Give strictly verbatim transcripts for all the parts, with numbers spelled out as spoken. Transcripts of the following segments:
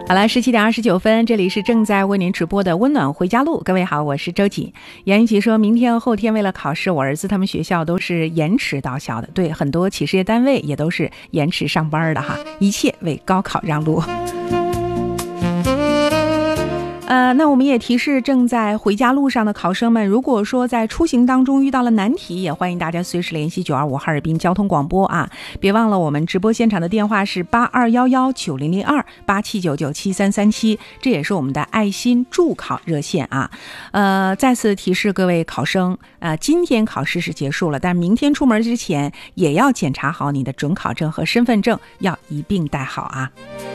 好了，十七点二十九分，这里是正在为您直播的温暖回家路。各位好，我是周瑾。严玉琪说，明天和后天为了考试，我儿子他们学校都是延迟到校的。对，很多企事业单位也都是延迟上班的哈，一切为高考让路。呃，那我们也提示正在回家路上的考生们，如果说在出行当中遇到了难题，也欢迎大家随时联系九二五哈尔滨交通广播啊！别忘了我们直播现场的电话是八二幺幺九零零二八七九九七三三七，这也是我们的爱心助考热线啊！呃，再次提示各位考生，呃，今天考试是结束了，但明天出门之前也要检查好你的准考证和身份证，要一并带好啊！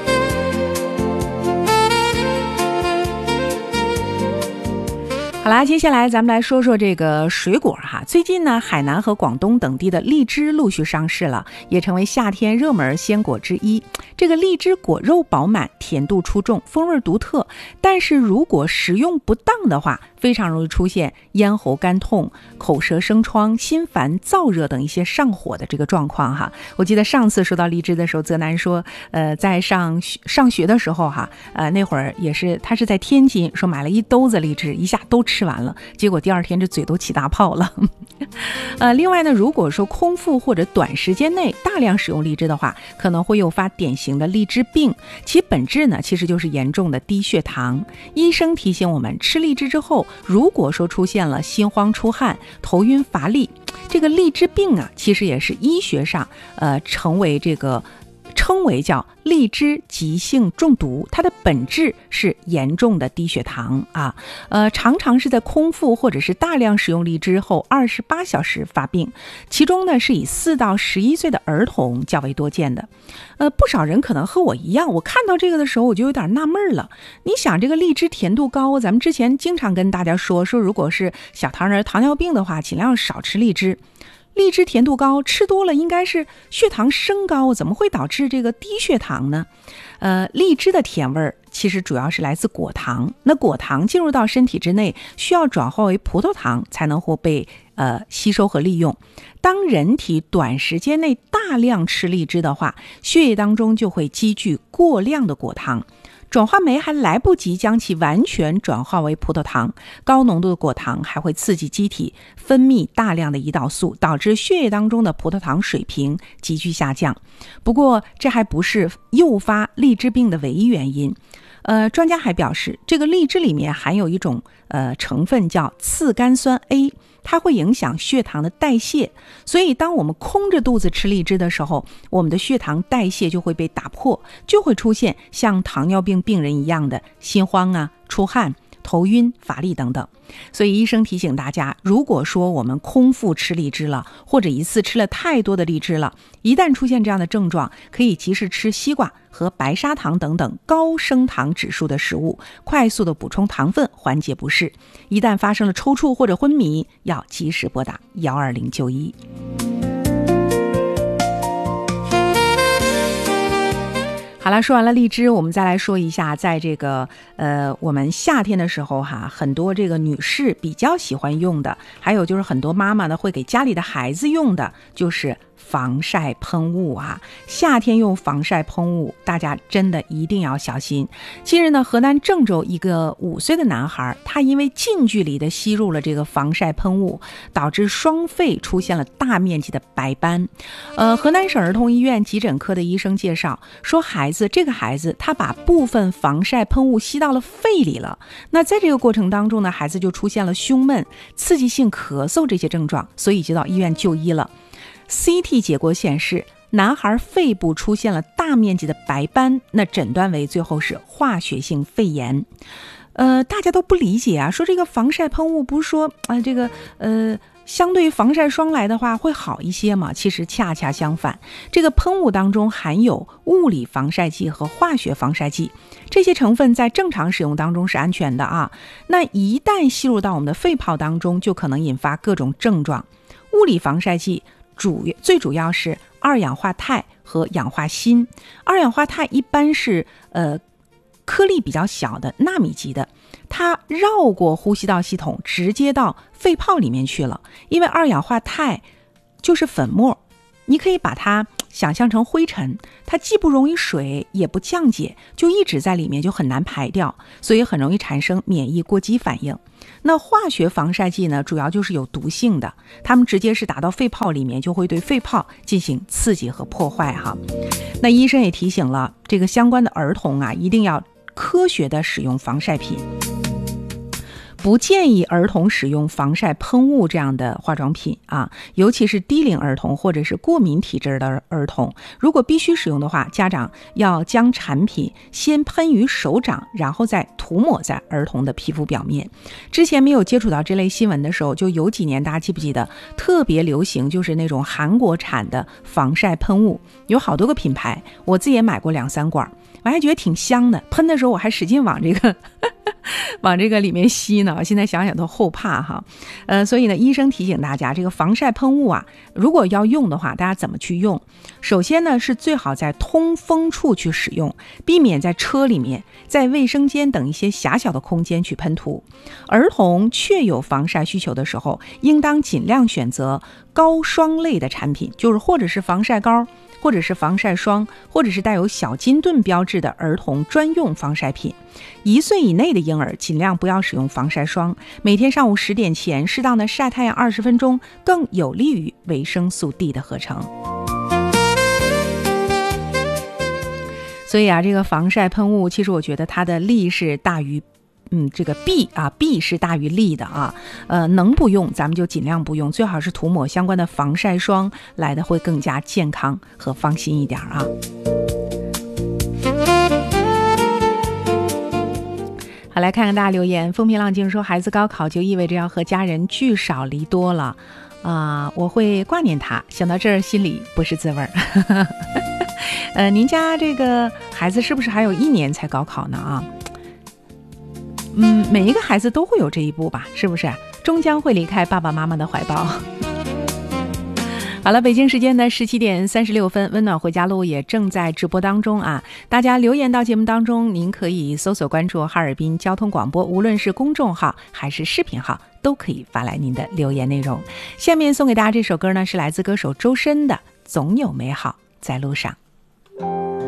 好啦，接下来咱们来说说这个水果哈。最近呢，海南和广东等地的荔枝陆续上市了，也成为夏天热门鲜果之一。这个荔枝果肉饱满，甜度出众，风味独特，但是如果食用不当的话，非常容易出现咽喉干痛、口舌生疮、心烦、燥热等一些上火的这个状况哈。我记得上次说到荔枝的时候，泽南说，呃，在上上学的时候哈，呃，那会儿也是他是在天津，说买了一兜子荔枝，一下都吃完了，结果第二天这嘴都起大泡了。呃，另外呢，如果说空腹或者短时间内大量使用荔枝的话，可能会诱发典型的荔枝病，其本质呢其实就是严重的低血糖。医生提醒我们，吃荔枝之后，如果说出现了心慌出汗、头晕乏力，这个荔枝病啊，其实也是医学上呃成为这个称为叫荔枝急性中毒，它的本质是严重的低血糖啊，呃，常常是在空腹或者是大量使用荔枝后二十八小时发病，其中呢是以四到十一岁的儿童较为多见的。呃，不少人可能和我一样，我看到这个的时候我就有点纳闷了。你想，这个荔枝甜度高，咱们之前经常跟大家说说，如果是小糖人糖尿病的话，尽量少吃荔枝。荔枝甜度高，吃多了应该是血糖升高，怎么会导致这个低血糖呢？呃，荔枝的甜味儿其实主要是来自果糖，那果糖进入到身体之内，需要转化为葡萄糖才能够被呃吸收和利用。当人体短时间内大量吃荔枝的话，血液当中就会积聚过量的果糖。转化酶还来不及将其完全转化为葡萄糖，高浓度的果糖还会刺激机体分泌大量的胰岛素，导致血液当中的葡萄糖水平急剧下降。不过这还不是诱发荔枝病的唯一原因。呃，专家还表示，这个荔枝里面含有一种呃成分叫次甘酸 A， 它会影响血糖的代谢，所以当我们空着肚子吃荔枝的时候，我们的血糖代谢就会被打破，就会出现像糖尿病病人一样的心慌啊、出汗、头晕、乏力等等。所以医生提醒大家，如果说我们空腹吃荔枝了，或者一次吃了太多的荔枝了，一旦出现这样的症状，可以及时吃西瓜和白砂糖等等高升糖指数的食物，快速的补充糖分，缓解不适。一旦发生了抽搐或者昏迷，要及时拨打一二零就医。好了，说完了荔枝，我们再来说一下，在这个呃我们夏天的时候哈，很多这个女士比较喜欢用的，还有就是很多妈妈呢会给家里的孩子用的，就是防晒喷雾啊。夏天用防晒喷雾，大家真的一定要小心。近日呢，河南郑州一个五岁的男孩，他因为近距离的吸入了这个防晒喷雾，导致双肺出现了大面积的白斑。呃，河南省儿童医院急诊科的医生介绍说，孩子这个孩子他把部分防晒喷雾吸到了肺里了。那在这个过程当中呢，孩子就出现了胸闷、刺激性咳嗽这些症状，所以就到医院就医了。C T 结果显示，男孩肺部出现了大面积的白斑，那诊断为最后是化学性肺炎。呃，大家都不理解啊，说这个防晒喷雾不是说啊、呃，这个呃。相对于防晒霜来的话会好一些嘛？其实恰恰相反，这个喷雾当中含有物理防晒剂和化学防晒剂，这些成分在正常使用当中是安全的啊。那一旦吸入到我们的肺泡当中，就可能引发各种症状。物理防晒剂主最主要是二氧化钛和氧化锌。二氧化钛一般是呃颗粒比较小的纳米级的，它绕过呼吸道系统直接到肺泡里面去了。因为二氧化钛就是粉末，你可以把它想象成灰尘，它既不溶于水，也不降解，就一直在里面，就很难排掉，所以很容易产生免疫过激反应。那化学防晒剂呢，主要就是有毒性的，它们直接是打到肺泡里面，就会对肺泡进行刺激和破坏哈。那医生也提醒了，这个相关的儿童啊，一定要科学的使用防晒品。不建议儿童使用防晒喷雾这样的化妆品啊，尤其是低龄儿童或者是过敏体质的儿童。如果必须使用的话，家长要将产品先喷于手掌，然后再涂抹在儿童的皮肤表面。之前没有接触到这类新闻的时候，就有几年大家记不记得特别流行，就是那种韩国产的防晒喷雾，有好多个品牌，我自己也买过两三罐，我还觉得挺香的，喷的时候我还使劲往这个往这个里面吸呢，现在想想都后怕哈。呃，所以呢，医生提醒大家，这个防晒喷雾啊，如果要用的话，大家怎么去用？首先呢，是最好在通风处去使用，避免在车里面、在卫生间等一些狭小的空间去喷涂。儿童确有防晒需求的时候，应当尽量选择高霜类的产品，就是或者是防晒膏，或者是防晒霜，或者是带有小金盾标志的儿童专用防晒品。一岁以内的婴儿尽量不要使用防晒霜，每天上午十点前适当的晒太阳二十分钟，更有利于维生素 D 的合成。所以啊，这个防晒喷雾其实我觉得它的利是大于嗯，这个弊啊，弊是大于利的啊，呃，能不用咱们就尽量不用，最好是涂抹相关的防晒霜，来的会更加健康和放心一点啊。好，来看看大家留言。风平浪静说，孩子高考就意味着要和家人聚少离多了啊、呃，我会挂念他，想到这儿心里不是滋味儿。呃，您家这个孩子是不是还有一年才高考呢啊？嗯，每一个孩子都会有这一步吧，是不是？终将会离开爸爸妈妈的怀抱。好了，北京时间的十七点三十六分，温暖回家路也正在直播当中啊！大家留言到节目当中，您可以搜索关注哈尔滨交通广播，无论是公众号还是视频号，都可以发来您的留言内容。下面送给大家这首歌呢，是来自歌手周深的《总有美好在路上》。